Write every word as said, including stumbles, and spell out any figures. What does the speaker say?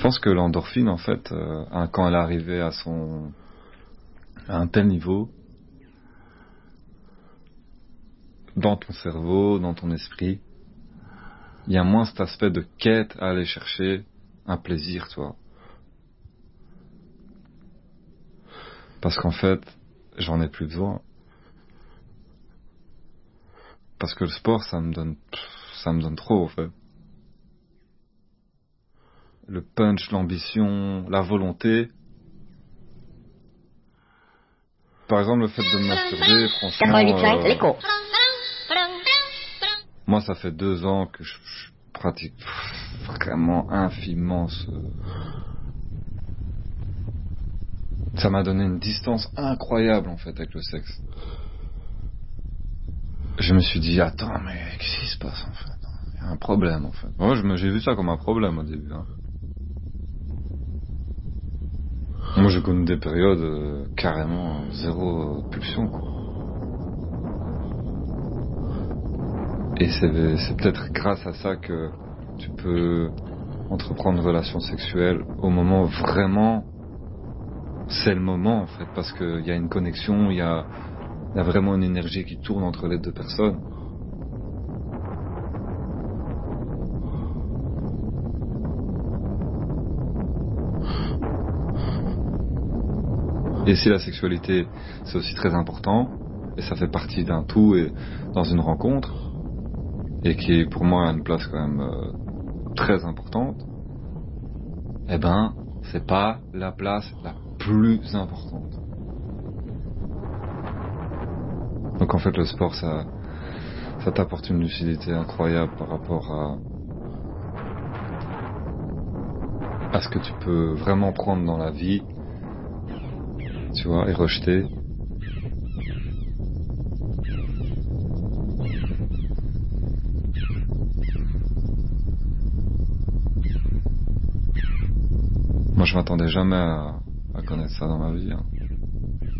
Je pense que l'endorphine, en fait, euh, hein, quand elle est arrivée à son, à un tel niveau, dans ton cerveau, dans ton esprit, il y a moins cet aspect de quête à aller chercher un plaisir, toi. Parce qu'en fait, j'en ai plus besoin. Parce que le sport, ça me donne, ça me donne trop, en fait. Le punch, l'ambition, la volonté. Par exemple, le fait de me masturber, franchement, euh, moi, ça fait deux ans que je, je pratique vraiment infiniment ce... Ça m'a donné une distance incroyable, en fait, avec le sexe. Je me suis dit, attends, mais qu'est-ce qui se passe, en fait? Il y a un problème, en fait. Moi, je me, j'ai vu ça comme un problème au début. Hein. Moi, j'ai connu des périodes euh, carrément zéro euh, pulsion, quoi. Et c'est, c'est peut-être grâce à ça que tu peux entreprendre une relation sexuelle au moment où vraiment c'est le moment, en fait, parce qu'il y a une connexion, il y a, il y a vraiment une énergie qui tourne entre les deux personnes. Et si la sexualité, c'est aussi très important, et ça fait partie d'un tout et dans une rencontre, et qui pour moi a une place quand même euh, très importante, eh ben, c'est pas la place la plus importante. Donc en fait, le sport, ça, ça t'apporte une lucidité incroyable par rapport à, à ce que tu peux vraiment prendre dans la vie, tu vois, et rejeter. Moi, je m'attendais jamais à, à connaître ça dans ma vie. Hein.